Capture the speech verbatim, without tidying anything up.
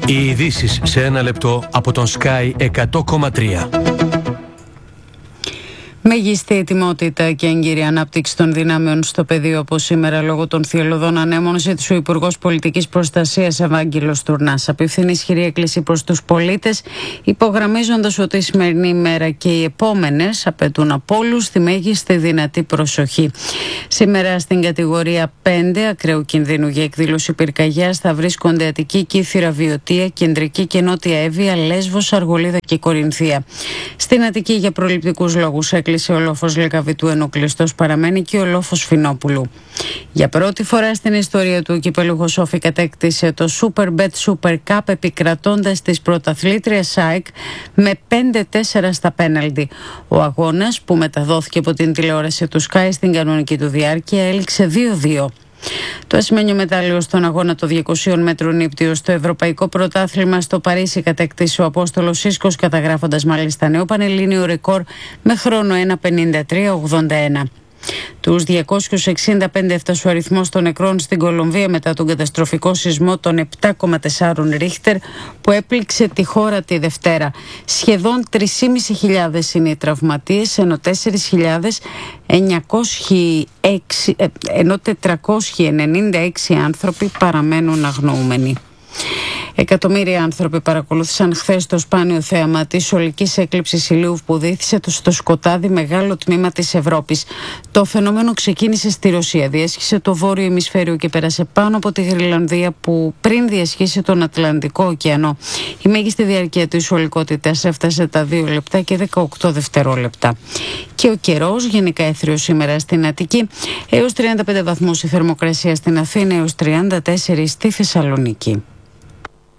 Οι ειδήσεις σε ένα λεπτό από τον Sky εκατό κόμμα τρία. Μέγιστη ετοιμότητα και έγκυρη ανάπτυξη των δυνάμεων στο πεδίο από σήμερα λόγω των θυελλωδών ανέμων, ζήτησε ο Υπουργός Πολιτικής Προστασίας Ευάγγελος Τουρνάς. Απευθύνει ισχυρή έκκληση προς τους πολίτες, υπογραμμίζοντας ότι η σημερινή ημέρα και οι επόμενες απαιτούν από όλους τη μέγιστη δυνατή προσοχή. Σήμερα στην κατηγορία πέντε ακραίου κινδύνου για εκδήλωση πυρκαγιάς θα βρίσκονται Αττική, Κύθυρα, Βιωτία, Κεντρική και Νότια Εύβοια, Λέσβος, Αργολίδα και Κορινθία. Στην Αττική για προληπτικούς λόγους έκλεισε ο λόφος Λεκαβητού, ενώ κλειστός παραμένει και ο λόφος Φινόπουλου. Για πρώτη φορά στην ιστορία του, ο κυπέλουχος Όφη κατέκτησε το Superbet Super Cup, επικρατώντας της πρωταθλήτριας ΑΕΚ με πέντε τέσσερα στα πέναλτι. Ο αγώνας, που μεταδόθηκε από την τηλεόραση του Sky στην κανονική του διάρκεια, έληξε δύο δύο. Το ασημένιο μετάλλιο στον αγώνα των διακοσίων μέτρων ύπτιο στο Ευρωπαϊκό Πρωτάθλημα στο Παρίσι κατέκτησε ο Απόστολος Σίσκος, καταγράφοντας μάλιστα νέο πανελλήνιο ρεκόρ με χρόνο ένα πενήντα τρία ογδόντα ένα. Τους διακόσιους εξήντα πέντε έφτασε ο αριθμός των νεκρών στην Κολομβία μετά τον καταστροφικό σεισμό των επτά κόμμα τέσσερα Ρίχτερ που έπληξε τη χώρα τη Δευτέρα. Σχεδόν τρεις χιλιάδες πεντακόσιοι είναι οι τραυματίες, ενώ τέσσερις χιλιάδες τετρακόσιοι ενενήντα έξι άνθρωποι παραμένουν αγνοούμενοι. Εκατομμύρια άνθρωποι παρακολούθησαν χθες το σπάνιο θέαμα της ολικής έκλειψης ηλίου που δίθυσε στο σκοτάδι μεγάλο τμήμα της Ευρώπης. Το φαινόμενο ξεκίνησε στη Ρωσία, διέσχισε το βόρειο ημισφαίριο και πέρασε πάνω από τη Γροιλανδία, που πριν διασχίσει τον Ατλαντικό ωκεανό. Η μέγιστη διαρκεία της ολικότητας έφτασε τα δύο λεπτά και δεκαοκτώ δευτερόλεπτα. Και ο καιρός, γενικά έθριος σήμερα στην Αττική, έως τριάντα πέντε βαθμούς η θερμοκρασία στην Αθήνα, έως τριάντα τέσσερα στη Θεσσαλονίκη.